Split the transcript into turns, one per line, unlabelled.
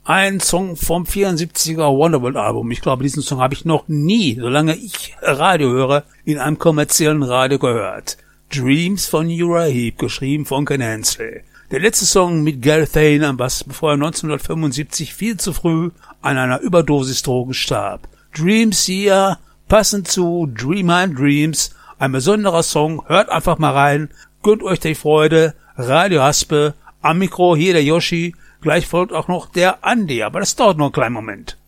Ein Song vom 74er Wonderworld Album. Ich glaube, diesen Song habe ich noch nie, solange ich Radio höre, in einem kommerziellen Radio gehört. Dreams von Uriah Heep, geschrieben von Ken Hensley. Der letzte Song mit Gareth Thane am Bass, bevor er 1975 viel zu früh an einer Überdosis Drogen starb. Dreams hier, passend zu Dream My Dreams, ein besonderer Song, hört einfach mal rein, gönnt euch die Freude, Radio Haspe, am Mikro hier der Yoshi, gleich folgt auch noch der Andi, aber das dauert noch einen kleinen Moment.